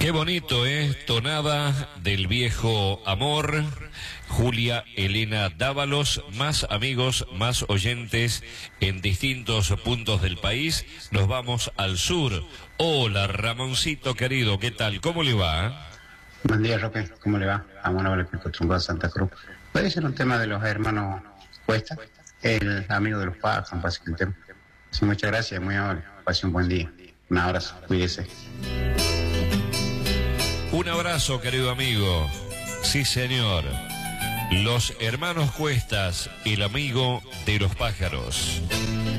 Qué bonito, tonada del viejo amor. Julia Elena Dávalos, más amigos, más oyentes en distintos puntos del país. Nos vamos al sur. Hola, Ramoncito querido, ¿qué tal? ¿Cómo le va? Buen día, Roque. ¿Cómo le va? Vamos a hablar con Santa Cruz. Puede ser un tema de los hermanos Cuesta, el amigo de los Paxson, parece que el tema. Sí, muchas gracias, muy amable. Pase un buen día. Un abrazo, cuídese. Un abrazo, querido amigo. Sí, señor. Los hermanos Cuestas, el amigo de los pájaros.